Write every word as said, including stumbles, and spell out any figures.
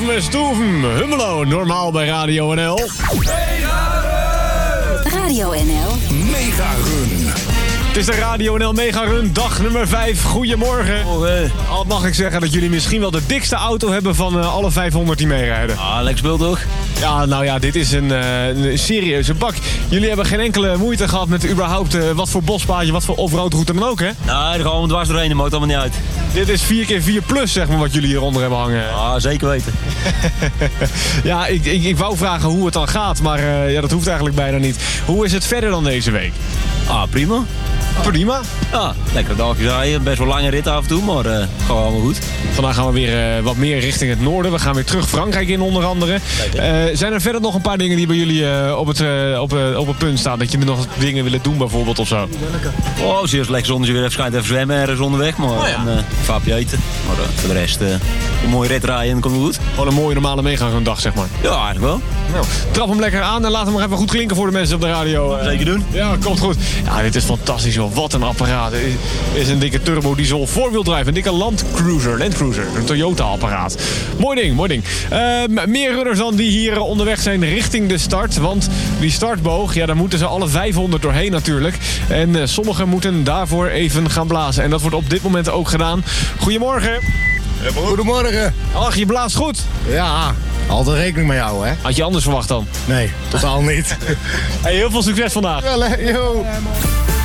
met Stoeven. Hummelo, normaal bij Radio N L. Radio N L. Mega Run. Het is de Radio N L Mega Run, dag nummer vijf. Goedemorgen. Morgen. Al mag ik zeggen dat jullie misschien wel de dikste auto hebben van uh, alle vijfhonderd die meerijden. Ah, lekker speel toch? Ja, nou ja, dit is een, uh, een serieuze bak. Jullie hebben geen enkele moeite gehad met überhaupt uh, wat voor bospaadje, wat voor offroad route dan ook, hè? Nou, daar gaan we dwars doorheen, dat maakt allemaal niet uit. Dit is vier keer vier plus, zeg maar, wat jullie hieronder hebben hangen. Ah, zeker weten. Ja, ik, ik, ik wou vragen hoe het dan gaat, maar uh, ja, dat hoeft eigenlijk bijna niet. Hoe is het verder dan deze week? Ah, prima. Prima. Ja, lekkere dagjes rijden. Best wel lange rit af en toe, maar uh, gewoon allemaal goed. Vandaag gaan we weer uh, wat meer richting het noorden. We gaan weer terug Frankrijk in onder andere. Uh, zijn er verder nog een paar dingen die bij jullie uh, op, het, uh, op, uh, op het punt staan? Dat jullie nog dingen willen doen bijvoorbeeld of zo? Oh, zie je lekker zonnetje weer even schijnt, even zwemmen ergens onderweg. Maar oh, ja. en, uh, een vaapje eten. Maar uh, voor de rest uh, een mooie rit rijden en komt het goed. Gewoon een mooie normale meegang-dag, zeg maar. Ja, eigenlijk wel. Nou, trap hem lekker aan en laat hem nog even goed klinken voor de mensen op de radio. Uh, Zeker doen. Ja, komt goed. Ja, dit is fantastisch hoor. Wat een apparaat. Dit is een dikke turbo diesel voorwieldrive. Een dikke Land Cruiser. Land Cruiser. Een Toyota apparaat. Mooi ding, mooi ding. Uh, meer runners dan die hier onderweg zijn richting de start. Want die startboog, ja, daar moeten ze alle vijfhonderd doorheen natuurlijk. En uh, sommigen moeten daarvoor even gaan blazen. En dat wordt op dit moment ook gedaan. Goedemorgen. Goedemorgen. Ach, je blaast goed. Ja, altijd rekening met jou, hè? Had je anders verwacht dan? Nee, totaal niet. Hey, heel veel succes vandaag. Wel, hè? Yo.